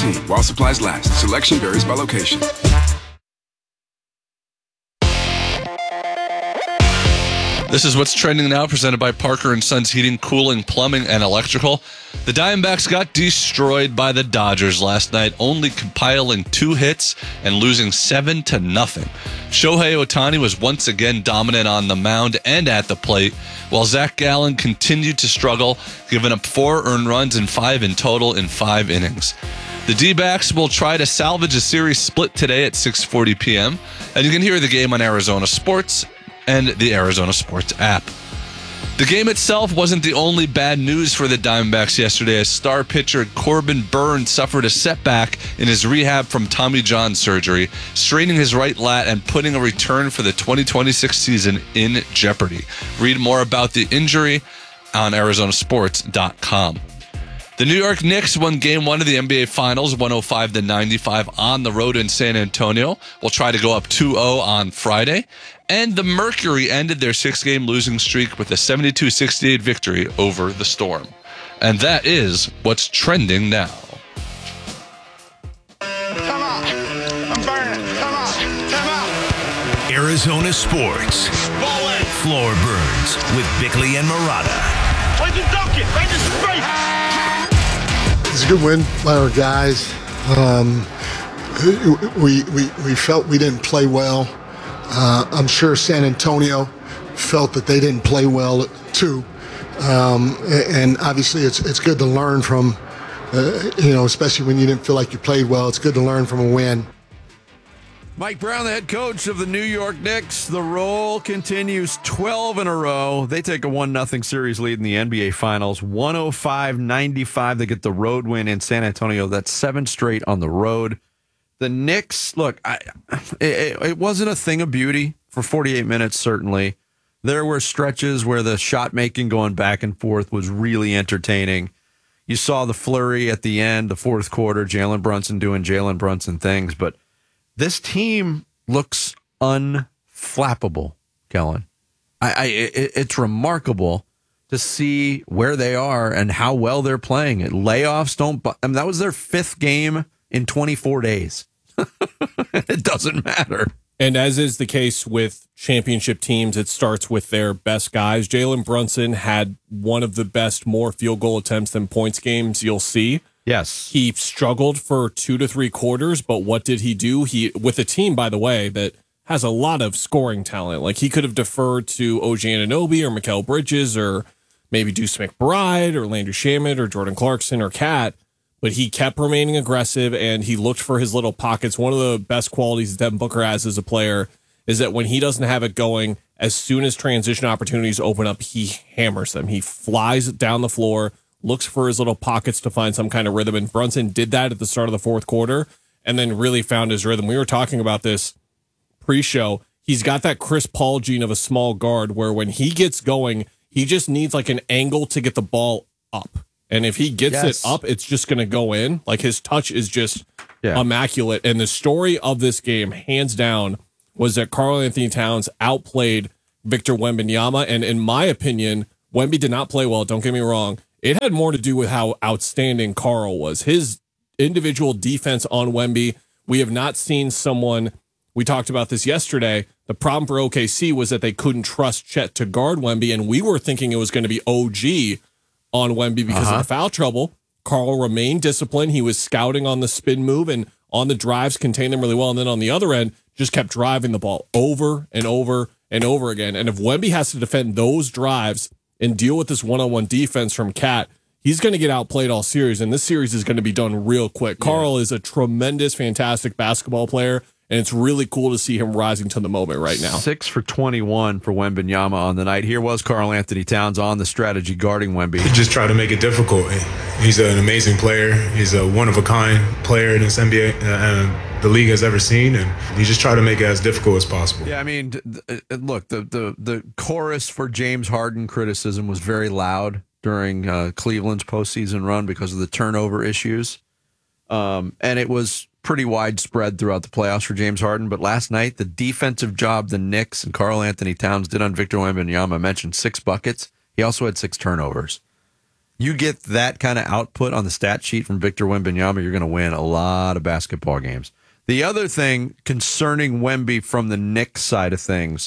guaranteed while supplies last. Selection varies by location. This is what's trending now, presented by Parker & Sons Heating, Cooling, Plumbing, and Electrical. The Diamondbacks got destroyed by the Dodgers last night, only compiling 2 hits and losing 7-0. Shohei Ohtani was once again dominant on the mound and at the plate, while Zach Gallen continued to struggle, giving up 4 earned runs and 5 in total in 5 innings. The D-backs will try to salvage a series split today at 6:40 p.m., and you can hear the game on Arizona Sports and the Arizona Sports app. The game itself wasn't the only bad news for the Diamondbacks yesterday, as star pitcher Corbin Burnes suffered a setback in his rehab from Tommy John surgery, straining his right lat and putting a return for the 2026 season in jeopardy. Read more about the injury on ArizonaSports.com. The New York Knicks won Game 1 of the NBA Finals, 105-95 on the road in San Antonio. We'll try to go up 2-0 on Friday. And the Mercury ended their 6-game losing streak with a 72-68 victory over the Storm. And that is what's trending now. Come on. I'm burning. Come on. Come on. Arizona Sports. Floor Burns with Bickley and Murata. Where's the ducket? Right in space. It's a good win by our guys. We felt we didn't play well. I'm sure San Antonio felt that they didn't play well too. And obviously it's good to learn from, especially when you didn't feel like you played well. It's good to learn from a win. Mike Brown, the head coach of the New York Knicks. The roll continues 12 in a row. They take a 1-0 series lead in the NBA Finals. 105-95. They get the road win in San Antonio. That's 7 straight on the road. The Knicks, look, it wasn't a thing of beauty for 48 minutes, certainly. There were stretches where the shot making going back and forth was really entertaining. You saw the flurry at the end, the fourth quarter, Jalen Brunson doing Jalen Brunson things, but this team looks unflappable, Kellen. It's remarkable to see where they are and how well they're playing. Layoffs don't. That was their 5th game in 24 days. It doesn't matter. And as is the case with championship teams, it starts with their best guys. Jalen Brunson had one of the best more field goal attempts than points games you'll see. Yes. He struggled for 2 to 3 quarters, but what did he do? He, with a team, by the way, that has a lot of scoring talent. Like, he could have deferred to OG Anunoby or Mikal Bridges or maybe Deuce McBride or Landry Shamet or Jordan Clarkson or Cat, but he kept remaining aggressive and he looked for his little pockets. One of the best qualities Devin Booker has as a player is that when he doesn't have it going, as soon as transition opportunities open up, he hammers them. He flies down the floor, looks for his little pockets to find some kind of rhythm, and Brunson did that at the start of the fourth quarter and then really found his rhythm. We were talking about this pre-show. He's got that Chris Paul gene of a small guard where when he gets going, he just needs like an angle to get the ball up. And if he gets it up, it's just going to go in. Like, his touch is just immaculate. And the story of this game, hands down, was that Karl-Anthony Towns outplayed Victor Wembanyama. And in my opinion, Wemby did not play well. Don't get me wrong. It had more to do with how outstanding Karl was. His individual defense on Wemby, we have not seen someone, we talked about this yesterday, the problem for OKC was that they couldn't trust Chet to guard Wemby, and we were thinking it was going to be OG on Wemby because of the foul trouble. Karl remained disciplined. He was scouting on the spin move and on the drives, contained them really well, and then on the other end, just kept driving the ball over and over and over again. And if Wemby has to defend those drives and deal with this one-on-one defense from Cat, he's going to get outplayed all series, and this series is going to be done real quick. Karl is a tremendous, fantastic basketball player, and it's really cool to see him rising to the moment right now. 6 for 21 for Wembanyama on the night. Here was Karl-Anthony Towns on the strategy guarding Wemby. He just tried to make it difficult. He's an amazing player. He's a one-of-a-kind player in this NBA the league has ever seen, and he just tried to make it as difficult as possible. Yeah, I mean, look, the chorus for James Harden criticism was very loud during Cleveland's postseason run because of the turnover issues. And it was pretty widespread throughout the playoffs for James Harden. But last night, the defensive job the Knicks and Karl-Anthony Towns did on Victor Wembanyama, I mentioned 6 buckets. He also had 6 turnovers. You get that kind of output on the stat sheet from Victor Wembanyama, you're going to win a lot of basketball games. The other thing concerning Wemby from the Knicks side of things,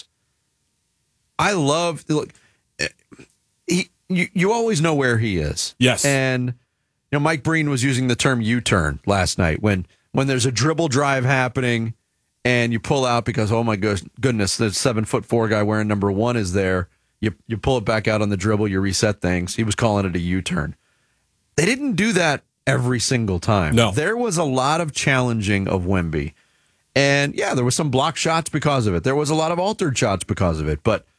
look, you always know where he is. Yes. And Mike Breen was using the term U-turn last night when there's a dribble drive happening and you pull out because, oh my goodness, the 7'4" guy wearing number 1 is there. You pull it back out on the dribble, you reset things. He was calling it a U-turn. They didn't do that every single time. No. There was a lot of challenging of Wemby. And yeah, there was some block shots because of it. There was a lot of altered shots because of it. But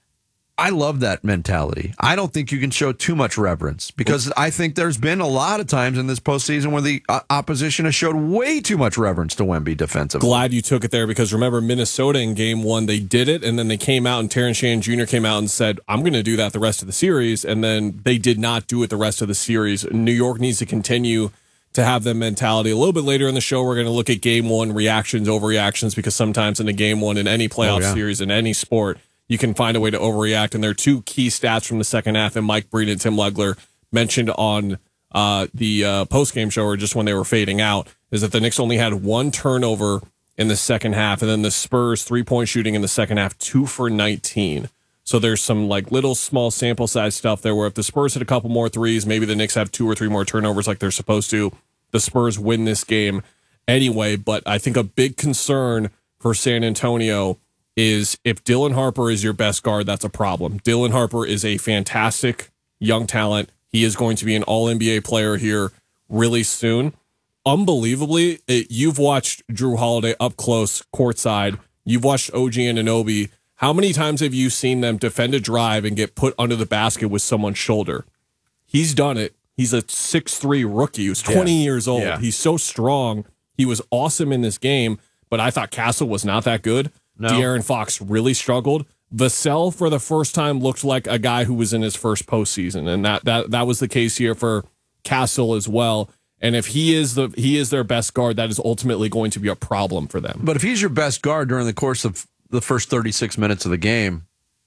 I love that mentality. I don't think you can show too much reverence because I think there's been a lot of times in this postseason where the opposition has showed way too much reverence to Wemby defensively. Glad you took it there because remember Minnesota in game 1, they did it and then they came out and Terrence Shannon Jr. came out and said, I'm going to do that the rest of the series. And then they did not do it the rest of the series. New York needs to continue to have that mentality. A little bit later in the show, we're going to look at game 1 reactions, overreactions, because sometimes in a game 1 in any playoff series in any sport, you can find a way to overreact. And there are 2 key stats from the second half, and Mike Breen and Tim Legler mentioned on the post-game show or just when they were fading out, is that the Knicks only had 1 turnover in the second half, and then the Spurs 3-point shooting in the second half, 2 for 19. So there's some like little small sample size stuff there where if the Spurs hit a couple more threes, maybe the Knicks have 2 or 3 more turnovers like they're supposed to. The Spurs win this game anyway, but I think a big concern for San Antonio is if Dylan Harper is your best guard, that's a problem. Dylan Harper is a fantastic young talent. He is going to be an all-NBA player here really soon. Unbelievably, you've watched Drew Holiday up close, courtside. You've watched OG Anunoby. How many times have you seen them defend a drive and get put under the basket with someone's shoulder? He's done it. He's a 6'3" rookie who's 20 years old. Yeah. He's so strong. He was awesome in this game, but I thought Castle was not that good. No. De'Aaron Fox really struggled. Vassell, for the first time, looked like a guy who was in his first postseason, and that was the case here for Castle as well. And if he is their best guard, that is ultimately going to be a problem for them. But if he's your best guard during the course of the first 36 minutes of the game,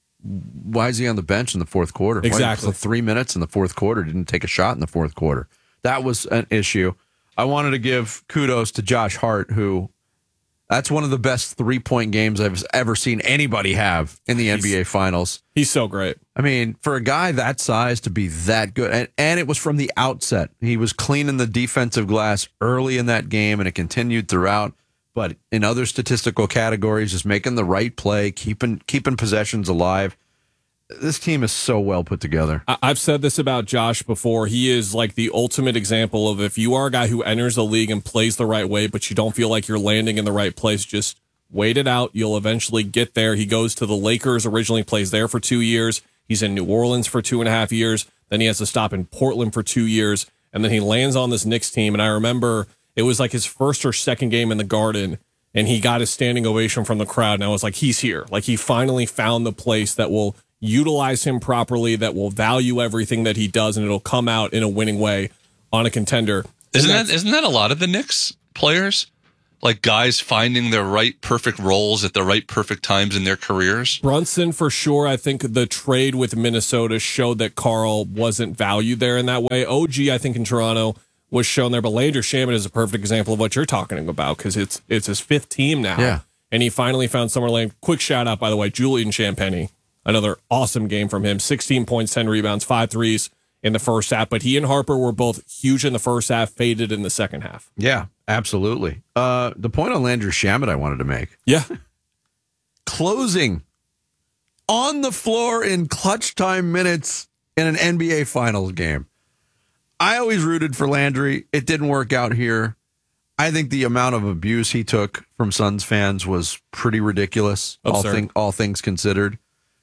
why is he on the bench in the fourth quarter? Exactly. Why 3 minutes in the fourth quarter, didn't take a shot in the fourth quarter. That was an issue. I wanted to give kudos to Josh Hart, who that's one of the best 3-point games I've ever seen anybody have in the NBA Finals. He's so great. I mean, for a guy that size to be that good, and it was from the outset. He was cleaning the defensive glass early in that game, and it continued throughout. But in other statistical categories, just making the right play, keeping possessions alive. This team is so well put together. I've said this about Josh before. He is like the ultimate example of if you are a guy who enters the league and plays the right way, but you don't feel like you're landing in the right place, just wait it out. You'll eventually get there. He goes to the Lakers, originally plays there for 2 years. He's in New Orleans for 2.5 years. Then he has to stop in Portland for 2 years. And then he lands on this Knicks team. And I remember it was like his first or second game in the Garden, and he got a standing ovation from the crowd. And I was like, he's here. Like he finally found the place that will utilize him properly, that will value everything that he does, and it'll come out in a winning way on a contender. Isn't that a lot of the Knicks players? Like guys finding their right perfect roles at the right perfect times in their careers? Brunson, for sure. I think the trade with Minnesota showed that Karl wasn't valued there in that way. OG, I think, in Toronto was shown there, but Landry Shamet is a perfect example of what you're talking about because it's his 5th team now. Yeah. And he finally found somewhere to land. Quick shout out, by the way, Julian Champagnie. Another awesome game from him. 16 points, 10 rebounds, 5 threes in the first half. But he and Harper were both huge in the first half, faded in the second half. Yeah, absolutely. The point on Landry Shamet I wanted to make. Yeah. Closing on the floor in clutch time minutes in an NBA Finals game. I always rooted for Landry. It didn't work out here. I think the amount of abuse he took from Suns fans was pretty ridiculous, all things considered.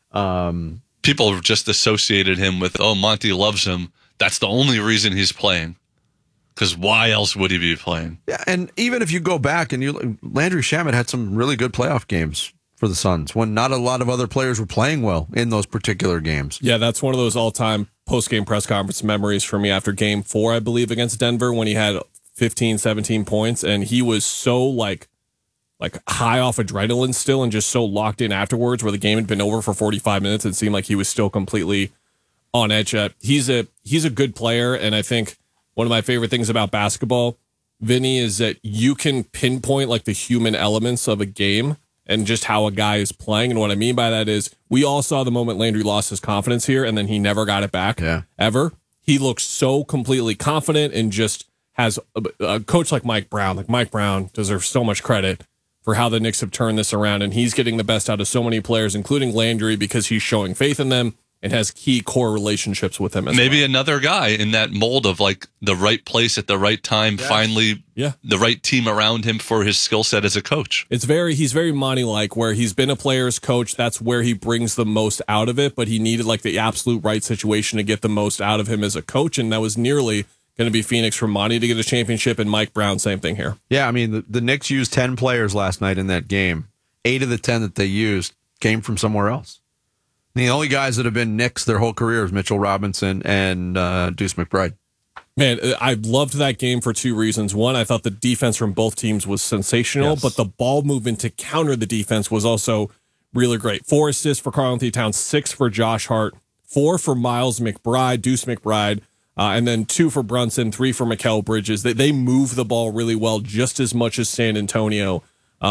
People just associated him with, Monty loves him. That's the only reason he's playing. Because why else would he be playing? Yeah, and even if you go back and Landry Shamet had some really good playoff games for the Suns when not a lot of other players were playing well in those particular games. Yeah, that's one of those all-time post-game press conference memories for me after Game 4, I believe, against Denver when he had 15, 17 points, and he was so like high off adrenaline still and just so locked in afterwards where the game had been over for 45 minutes. It seemed like he was still completely on edge. He's a good player, and I think one of my favorite things about basketball, Vinny, is that you can pinpoint like the human elements of a game and just how a guy is playing. And what I mean by that is we all saw the moment Landry lost his confidence here, and then he never got it back ever. He looks so completely confident and just has a coach like Mike Brown. Like Mike Brown deserves so much credit for how the Knicks have turned this around, and he's getting the best out of so many players, including Landry, because he's showing faith in them and has key core relationships with him as Maybe well. another guy in that mold of like the right place at the right time, finally the right team around him for his skill set as a coach. He's very Monty-like, where he's been a player's coach. That's where he brings the most out of it, but he needed like the absolute right situation to get the most out of him as a coach, and that was nearly going to be Phoenix for Monty to get a championship, and Mike Brown, same thing here. Yeah, I mean, the Knicks used 10 players last night in that game. 8 of the 10 that they used came from somewhere else. The only guys that have been Knicks their whole career is Mitchell Robinson and Deuce McBride. Man, I loved that game for 2 reasons. One, I thought the defense from both teams was sensational, but the ball movement to counter the defense was also really great. 4 assists for Karl-Anthony Towns, 6 for Josh Hart, 4 for Miles McBride, Deuce McBride, and then 2 for Brunson, 3 for Mikal Bridges. They move the ball really well, just as much as San Antonio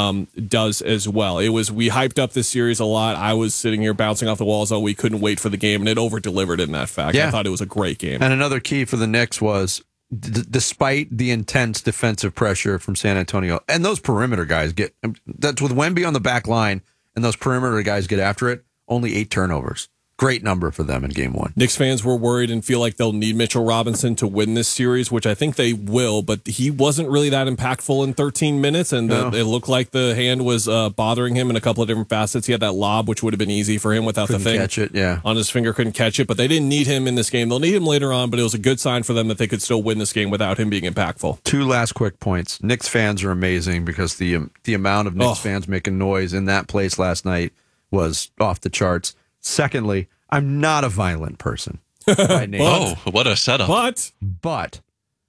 does as well. We hyped up this series a lot. I was sitting here bouncing off the walls all week, couldn't wait for the game, and it over-delivered in that fact. I thought it was a great game. And another key for the Knicks was, despite the intense defensive pressure from San Antonio, and those perimeter guys that's with Wemby on the back line, and those perimeter guys get after it, only 8 turnovers. Great number for them in game 1. Knicks fans were worried and feel like they'll need Mitchell Robinson to win this series, which I think they will, but he wasn't really that impactful in 13 minutes, and it looked like the hand was bothering him in a couple of different facets. He had that lob, which would have been easy for him without Couldn't the thing catch it, on his finger, couldn't catch it, but they didn't need him in this game. They'll need him later on, but it was a good sign for them that they could still win this game without him being impactful. 2 last quick points. Knicks fans are amazing because the amount of Knicks fans making noise in that place last night was off the charts. Secondly, I'm not a violent person by name. What a setup. But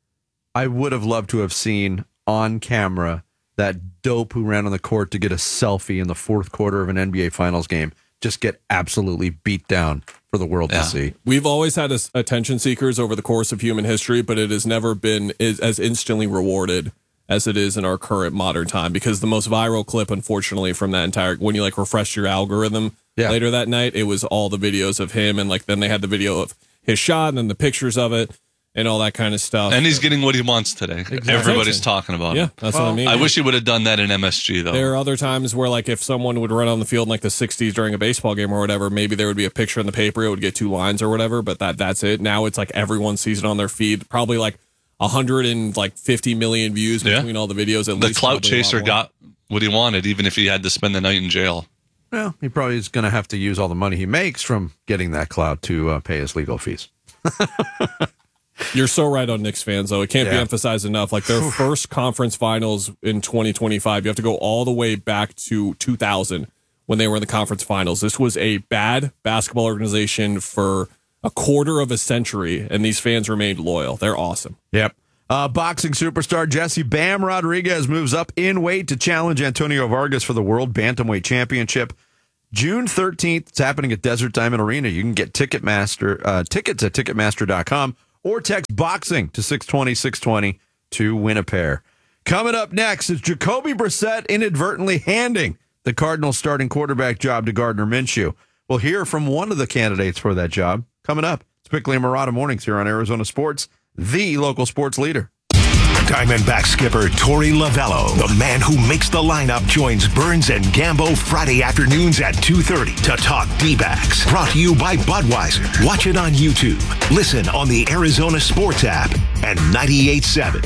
I would have loved to have seen on camera that dope who ran on the court to get a selfie in the 4th quarter of an NBA Finals game just get absolutely beat down for the world to see. We've always had attention seekers over the course of human history, but it has never been as instantly rewarded as it is in our current modern time, because the most viral clip, unfortunately, from that entire, when you like refresh your algorithm later that night, it was all the videos of him, and like then they had the video of his shot and then the pictures of it and all that kind of stuff. And he's getting what he wants today. Exactly. Everybody's talking about him. That's what I mean. I wish he would have done that in MSG, though. There are other times where, like, if someone would run on the field in like the 60s during a baseball game or whatever, maybe there would be a picture in the paper, it would get 2 lines or whatever, but that's it. Now it's like everyone sees it on their feed, probably like 150 million views between all the videos. At the clout chaser got what he wanted, even if he had to spend the night in jail. Well, he probably is going to have to use all the money he makes from getting that clout to pay his legal fees. You're so right on Knicks fans, though. It can't be emphasized enough. Like their first conference finals in 2025, you have to go all the way back to 2000 when they were in the conference finals. This was a bad basketball organization for a quarter of a century, and these fans remained loyal. They're awesome. Yep. Boxing superstar Jesse Bam Rodriguez moves up in weight to challenge Antonio Vargas for the World Bantamweight Championship. June 13th, it's happening at Desert Diamond Arena. You can get tickets at Ticketmaster.com or text BOXING to 620-620 to win a pair. Coming up next is Jacoby Brissett inadvertently handing the Cardinals starting quarterback job to Gardner Minshew. We'll hear from one of the candidates for that job coming up. It's Bickley and Marotta Mornings here on Arizona Sports, the local sports leader. Diamondback skipper Torey Lovello, the man who makes the lineup, joins Burns and Gambo Friday afternoons at 2:30 to talk D-backs. Brought to you by Budweiser. Watch it on YouTube. Listen on the Arizona Sports app and 98.7.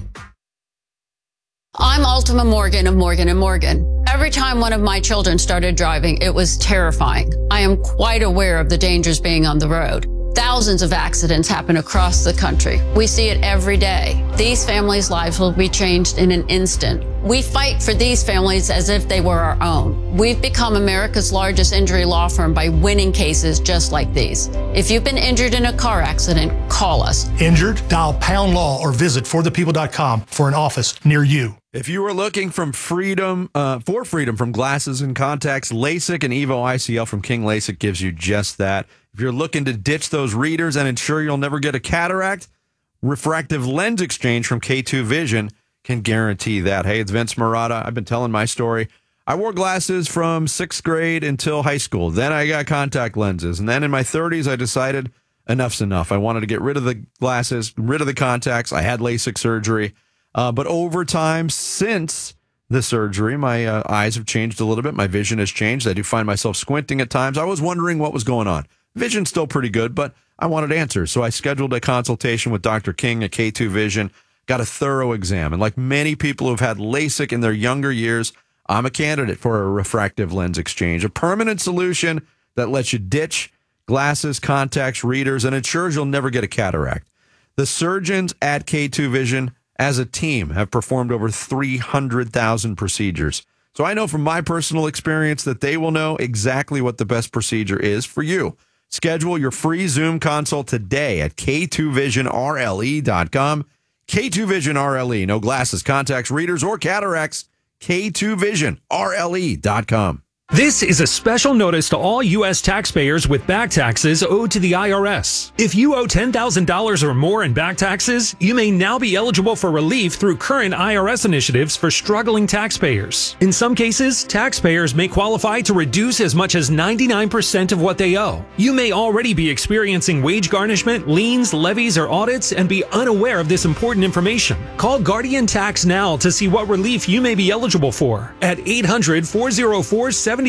I'm Ultima Morgan of Morgan & Morgan. Every time one of my children started driving, it was terrifying. I am quite aware of the dangers being on the road. Thousands of accidents happen across the country. We see it every day. These families' lives will be changed in an instant. We fight for these families as if they were our own. We've become America's largest injury law firm by winning cases just like these. If you've been injured in a car accident, call us. Injured? Dial Pound Law or visit forthepeople.com for an office near you. If you are looking for freedom from glasses and contacts, LASIK and EVO ICL from King LASIK gives you just that. If you're looking to ditch those readers and ensure you'll never get a cataract, refractive lens exchange from K2 Vision can guarantee that. Hey, it's Vince Marotta. I've been telling my story. I wore glasses from 6th grade until high school. Then I got contact lenses. And then in my 30s, I decided enough's enough. I wanted to get rid of the glasses, rid of the contacts. I had LASIK surgery. But over time, since the surgery, my eyes have changed a little bit. My vision has changed. I do find myself squinting at times. I was wondering what was going on. Vision's still pretty good, but I wanted answers. So I scheduled a consultation with Dr. King at K2 Vision, got a thorough exam. And like many people who've had LASIK in their younger years, I'm a candidate for a refractive lens exchange, a permanent solution that lets you ditch glasses, contacts, readers, and ensures you'll never get a cataract. The surgeons at K2 Vision as a team have performed over 300,000 procedures. So I know from my personal experience that they will know exactly what the best procedure is for you. Schedule your free Zoom consult today at K2VisionRLE.com. K2 Vision RLE. No glasses, contacts, readers, or cataracts. K2VisionRLE.com. This is a special notice to all U.S. taxpayers with back taxes owed to the IRS. If you owe $10,000 or more in back taxes, you may now be eligible for relief through current IRS initiatives for struggling taxpayers. In some cases, taxpayers may qualify to reduce as much as 99% of what they owe. You may already be experiencing wage garnishment, liens, levies, or audits and be unaware of this important information. Call Guardian Tax now to see what relief you may be eligible for at 800-404-7986.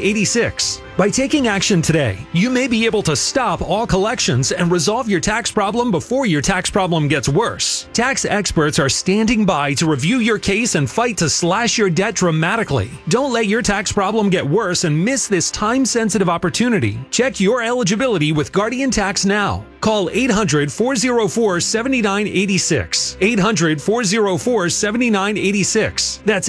By taking action today, you may be able to stop all collections and resolve your tax problem before your tax problem gets worse. Tax experts are standing by to review your case and fight to slash your debt dramatically. Don't let your tax problem get worse and miss this time-sensitive opportunity. Check your eligibility with Guardian Tax now. Call 800-404-7986. 800-404-7986. That's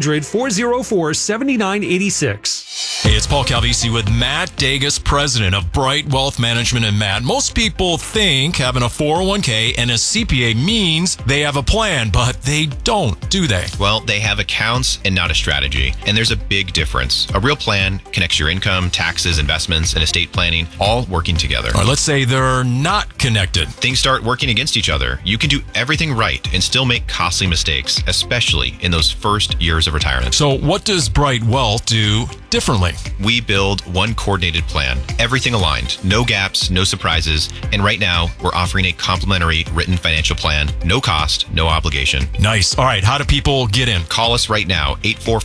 800-404-7986. Hey, it's Paul Calvisi with Matt Dagas, president of Bright Wealth Management. And Matt, most people think having a 401k and a CPA means they have a plan, but they don't, do they? Well, they have accounts and not a strategy. And there's a big difference. A real plan connects your income, taxes, investments, and estate planning all working together. All right, let's say they're not connected. Things start working against each other. You can do everything right and still make costly mistakes, especially in those first years of retirement. So what does Bright Wealth do differently? We build one coordinated plan, everything aligned, no gaps, no surprises. And right now, we're offering a complimentary written financial plan, no cost, no obligation. Nice. All right, how do people get in? Call us right now,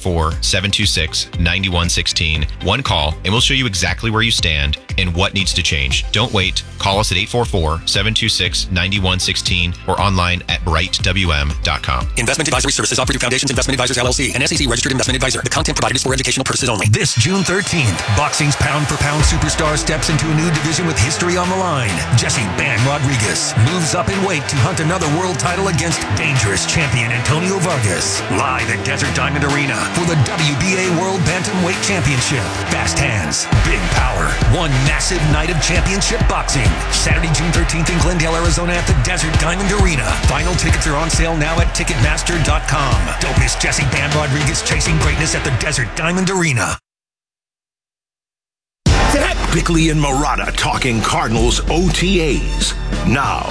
844-726-9116. One call, and we'll show you exactly where you stand and what needs to change. Don't wait. Call us at 844-726-9116 or online at brightwm.com. Investment advisory services offered through Foundations Investment Advisors, LLC, an SEC registered investment advisor. The content provided is for educational purposes only. This June 13th, boxing's pound-for-pound superstar steps into a new division with history on the line. Jesse Bam Rodriguez moves up in weight to hunt another world title against dangerous champion Antonio Vargas. Live at Desert Diamond Arena for the WBA World Bantamweight Championship. Fast hands, big power, one massive night of championship boxing. Saturday, June 13th in Glendale, Arizona at the Desert Diamond Arena. Final tickets are on sale now at Ticketmaster.com. Don't miss Jesse Bam Rodriguez chasing greatness at the Desert Diamond Arena. Bickley and Marotta talking Cardinals OTAs now.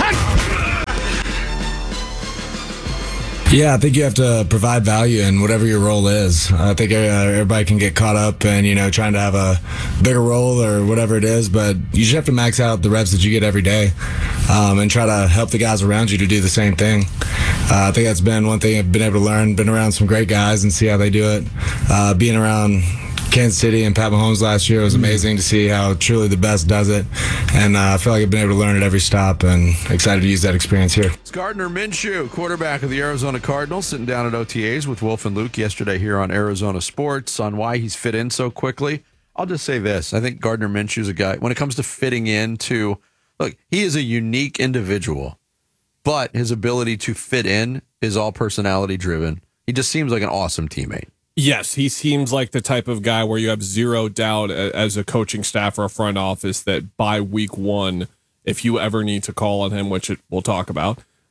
Yeah, I think you have to provide value in whatever your role is. I think everybody can get caught up in, trying to have a bigger role or whatever it is, but you just have to max out the reps that you get every day and try to help the guys around you to do the same thing. I think that's been one thing I've been able to learn, been around some great guys and see how they do it. Being around Kansas City and Pat Mahomes last year was amazing to see how truly the best does it. And I feel like I've been able to learn at every stop and excited to use that experience here. It's Gardner Minshew, quarterback of the Arizona Cardinals, sitting down at OTAs with Wolf and Luke yesterday here on Arizona Sports on why he's fit in so quickly. I'll just say this. I think Gardner Minshew's a guy, when it comes to fitting into, look, he is a unique individual, but his ability to fit in is all personality driven. He just seems like an awesome teammate. Yes, he seems like the type of guy where you have zero doubt as a coaching staff or a front office that by week one, if you ever need to call on him, which we'll talk about,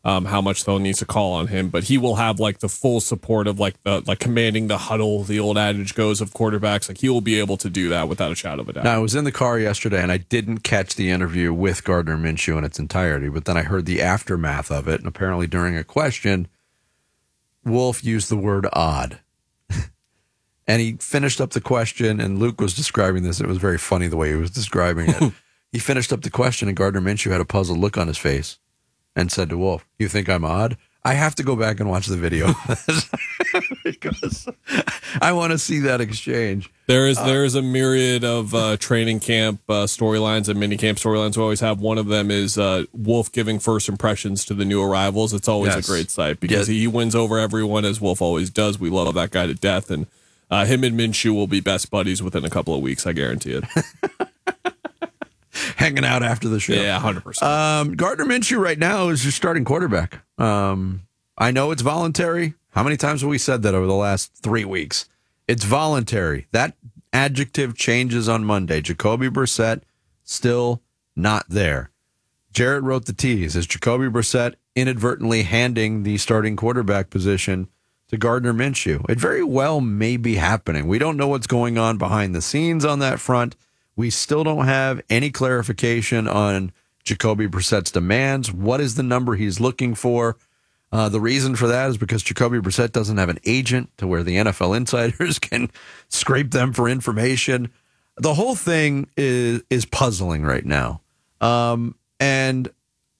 how much they'll need to call on him, but he will have like the full support of like commanding the huddle, the old adage goes of quarterbacks. Like he will be able to do that without a shadow of a doubt. Now, I was in the car yesterday and I didn't catch the interview with Gardner Minshew in its entirety, but then I heard the aftermath of it. And apparently during a question, Wolf used the word odd. And he finished up the question, and Luke was describing this. It was very funny the way he was describing it. He finished up the question, and Gardner Minshew had a puzzled look on his face and said to Wolf, "You think I'm odd?" I have to go back and watch the video because I want to see that exchange. There is a myriad of training camp storylines and minicamp storylines. We always have one of them is Wolf giving first impressions to the new arrivals. It's always a great sight because he wins over everyone, as Wolf always does. We love that guy to death, and him and Minshew will be best buddies within a couple of weeks. I guarantee it. Hanging out after the show. Yeah, 100%. Gardner Minshew right now is your starting quarterback. I know it's voluntary. How many times have we said that over the last 3 weeks? It's voluntary. That adjective changes on Monday. Jacoby Brissett still not there. Jarrett wrote the tease. Is Jacoby Brissett inadvertently handing the starting quarterback position to Gardner Minshew? It very well may be happening. We don't know what's going on behind the scenes on that front. We still don't have any clarification on Jacoby Brissett's demands. What is the number he's looking for? The reason for that is because Jacoby Brissett doesn't have an agent to where the NFL insiders can scrape them for information. The whole thing is puzzling right now. And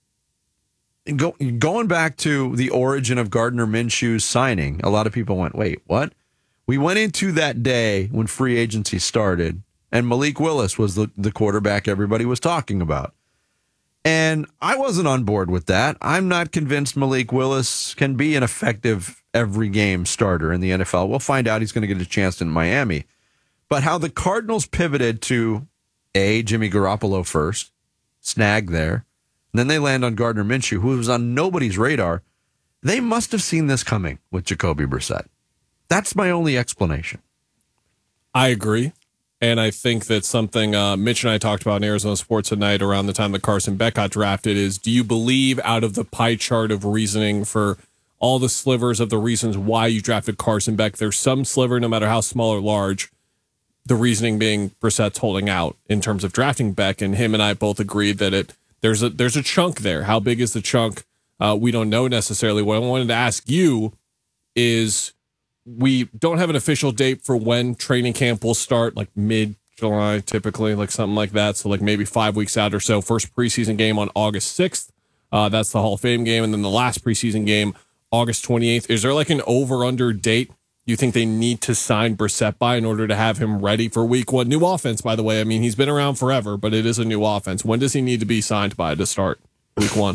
going back to the origin of Gardner Minshew's signing, a lot of people went, wait, what? We went into that day when free agency started, and Malik Willis was the quarterback everybody was talking about. And I wasn't on board with that. I'm not convinced Malik Willis can be an effective every game starter in the NFL. We'll find out. He's going to get a chance in Miami. But how the Cardinals pivoted to Jimmy Garoppolo first, snag there, and then they land on Gardner Minshew, who was on nobody's radar. They must have seen this coming with Jacoby Brissett. That's my only explanation. I agree. And I think that something Mitch and I talked about in Arizona Sports Tonight around the time that Carson Beck got drafted is, do you believe out of the pie chart of reasoning for all the slivers of the reasons why you drafted Carson Beck, there's some sliver, no matter how small or large, the reasoning being Brissett's holding out in terms of drafting Beck, and him and I both agreed that there's a chunk there. How big is the chunk? We don't know necessarily. What I wanted to ask you is, we don't have an official date for when training camp will start, like mid-July, typically, like something like that. So like maybe 5 weeks out or so. First preseason game on August 6th. That's the Hall of Fame game. And then the last preseason game, August 28th. Is there like an over-under date you think they need to sign Brissett by in order to have him ready for week one? New offense, by the way. I mean, he's been around forever, but it is a new offense. When does he need to be signed by to start week one?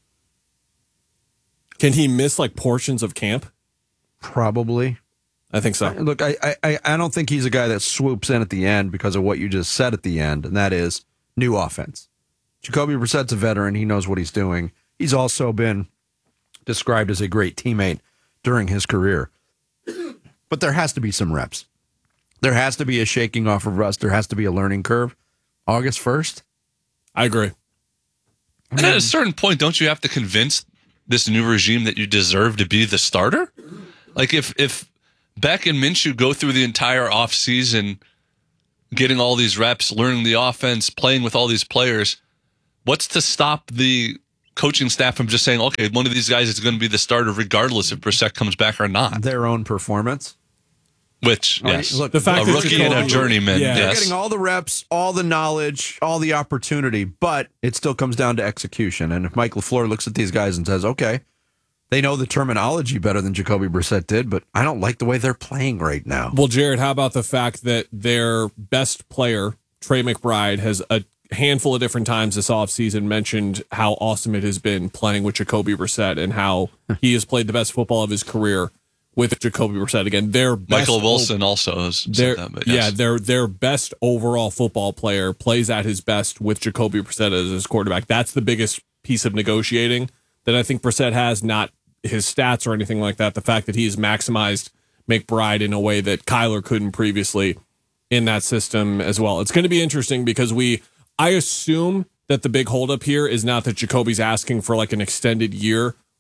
Can he miss like portions of camp? Probably. I think so. Look, I don't think he's a guy that swoops in at the end because of what you just said at the end, and that is new offense. Jacoby Brissett's a veteran. He knows what he's doing. He's also been described as a great teammate during his career. But there has to be some reps. There has to be a shaking off of rust. There has to be a learning curve. August 1st? I agree. And at a certain point, don't you have to convince this new regime that you deserve to be the starter? Like if Beck and Minshew go through the entire offseason getting all these reps, learning the offense, playing with all these players, what's to stop the coaching staff from just saying, okay, one of these guys is going to be the starter regardless if Brissett comes back or not? Their own performance. Which, yes. Look, the fact a rookie and a journeyman. They're Yes. getting all the reps, all the knowledge, all the opportunity, but it still comes down to execution. And if Mike LaFleur looks at these guys and says, okay, they know the terminology better than Jacoby Brissett did, but I don't like the way they're playing right now. Well, Jared, how about the fact that their best player, Trey McBride, has a handful of different times this offseason mentioned how awesome it has been playing with Jacoby Brissett and how he has played the best football of his career with Jacoby Brissett. Again, their best Michael Wilson also has said that. But yes. Yeah, their best overall football player plays at his best with Jacoby Brissett as his quarterback. That's the biggest piece of negotiating that I think Brissett has, not his stats or anything like that. The fact that he's maximized McBride in a way that Kyler couldn't previously in that system as well. It's going to be interesting because I assume that the big holdup here is not that Jacoby's asking for like an extended year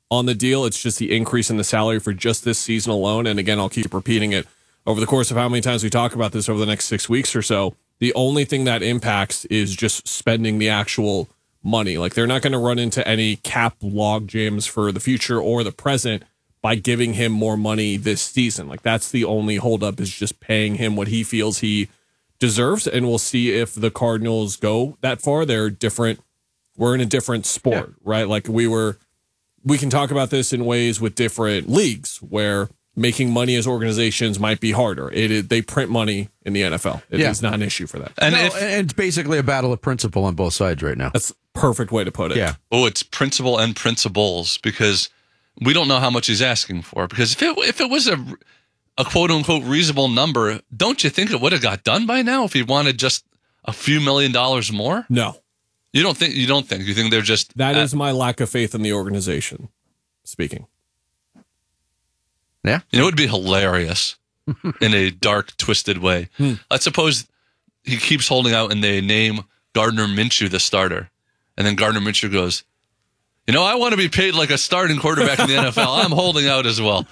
on the deal. It's just the increase in the salary for just this season alone. And again, I'll keep repeating it over the course of how many times we talk about this over the next 6 weeks or so. The only thing that impacts is just spending the actual money. Like, they're not going to run into any cap log jams for the future or the present by giving him more money this season. Like, that's the only holdup, is just paying him what he feels he deserves. And we'll see if the Cardinals go that far. They're different. We're in a different sport, right? Like, we can talk about this in ways with different leagues where making money as organizations might be harder. They print money in the NFL. It is not an issue for that. And it's basically a battle of principle on both sides right now. That's a perfect way to put it. Yeah. Oh, it's principle and principles, because we don't know how much he's asking for. Because if it was a quote unquote reasonable number, don't you think it would have got done by now if he wanted just a few $1 million more? No. You don't think you think they're just that is my lack of faith in the organization speaking. Yeah. You know, it would be hilarious in a dark, twisted way. Let's suppose he keeps holding out and they name Gardner Minshew the starter. And then Gardner Minshew goes, you know, I want to be paid like a starting quarterback in the NFL. I'm holding out as well.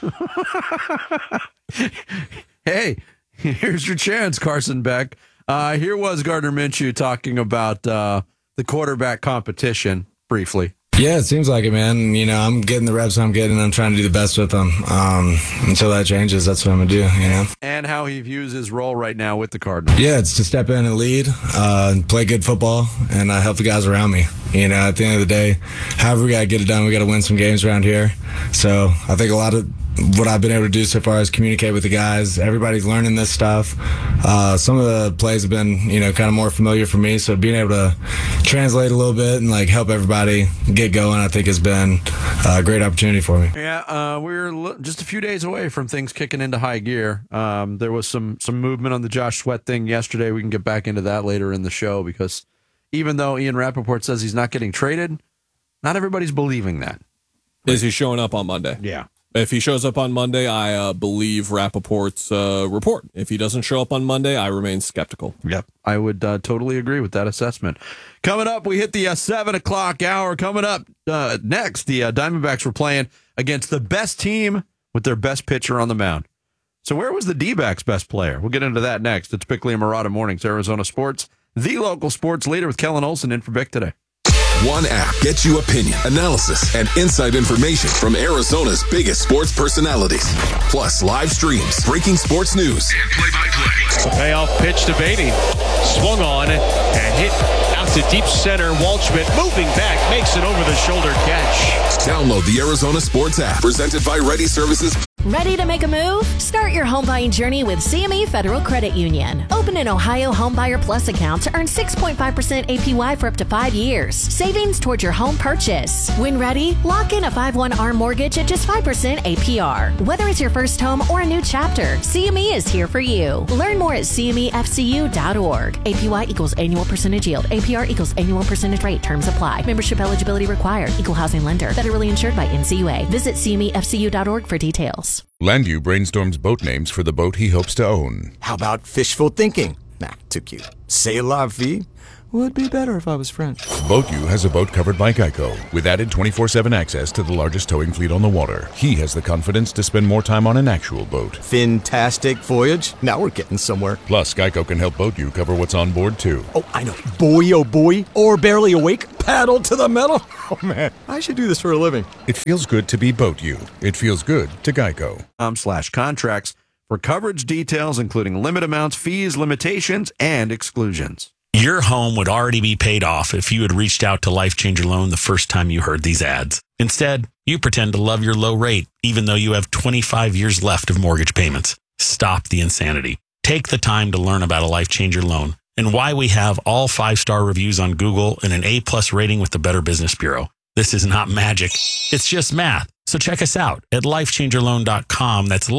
Hey, here's your chance, Carson Beck. Here was Gardner Minshew talking about the quarterback competition briefly. Yeah, it seems like it, man. You know, I'm getting the reps I'm getting. I'm trying to do the best with them. Until that changes, that's what I'm going to do, you know. And how he views his role right now with the Cardinals. Yeah, it's to step in and lead, play good football, and help the guys around me. You know, at the end of the day, however we got to get it done, we got to win some games around here. So I think a lot of what I've been able to do so far is communicate with the guys. Everybody's learning this stuff. Some of the plays have been, you know, kind of more familiar for me. So being able to translate a little bit and like help everybody get going, I think has been a great opportunity for me. Yeah, we're just a few days away from things kicking into high gear. There was some movement on the Josh Sweat thing yesterday. We can get back into that later in the show, because even though Ian Rappaport says he's not getting traded, not everybody's believing that. Is he showing up on Monday? Yeah. If he shows up on Monday, I believe Rappaport's report. If he doesn't show up on Monday, I remain skeptical. Yep. I would totally agree with that assessment. Coming up, we hit the 7 o'clock hour. Coming up next, the Diamondbacks were playing against the best team with their best pitcher on the mound. So where was the D-backs' best player? We'll get into that next. It's Bickley and Marotta Mornings, Arizona Sports, the local sports leader, with Kellen Olson in for Bick today. One app gets you opinion, analysis, and inside information from Arizona's biggest sports personalities. Plus live streams, breaking sports news, and play-by-play. Payoff pitch to Beatty. Swung on and hit out to deep center. Waldschmidt moving back, makes an over-the-shoulder catch. Download the Arizona Sports app, presented by Ready Services. Ready to make a move? Start your home buying journey with CME Federal Credit Union. Open an Ohio Homebuyer Plus account to earn 6.5% APY for up to 5 years. Savings towards your home purchase. When ready, lock in a 5/1 mortgage at just 5% APR. Whether it's your first home or a new chapter, CME is here for you. Learn more at CMEFCU.org. APY equals annual percentage yield. APR equals annual percentage rate. Terms apply. Membership eligibility required. Equal housing lender. Federally insured by NCUA. Visit CMEFCU.org for details. Landu brainstorms boat names for the boat he hopes to own. How about fishful thinking? Nah, too cute. C'est la vie would be better if I was French. BoatU has a boat covered by Geico, with added 24/7 access to the largest towing fleet on the water. He has the confidence to spend more time on an actual boat. Fantastic voyage. Now we're getting somewhere. Plus, Geico can help BoatU cover what's on board, too. Oh, I know. Boy, oh boy. Or barely awake. Paddle to the metal. Oh, man. I should do this for a living. It feels good to be BoatU. It feels good to Geico. /contracts for coverage details, including limit amounts, fees, limitations, and exclusions. Your home would already be paid off if you had reached out to Life Changer Loan the first time you heard these ads. Instead, you pretend to love your low rate, even though you have 25 years left of mortgage payments. Stop the insanity. Take the time to learn about a Life Changer Loan and why we have all 5-star reviews on Google and an A+ rating with the Better Business Bureau. This is not magic. It's just math. So check us out at lifechangerloan.com. That's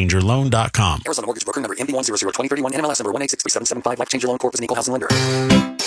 lifechangerloan.com. Arizona Mortgage Broker number MB1002031 NMLS number 1863775. Life Changer Loan Corp is an equal housing lender.